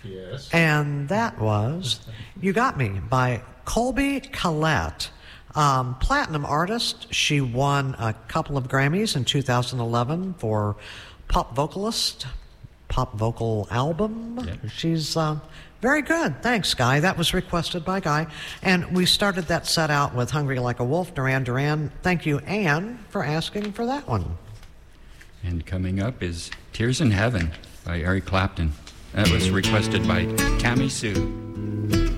Yes. And that was You Got Me by Colby Collette. Platinum artist. She won a couple of Grammys in 2011 for pop vocal album. Yeah. She's very good. Thanks, Guy. That was requested by Guy. And we started that set out with Hungry Like a Wolf, Duran Duran. Thank you, Anne, for asking for that one. And coming up is Tears in Heaven by Eric Clapton. That was requested by Tammy Sue.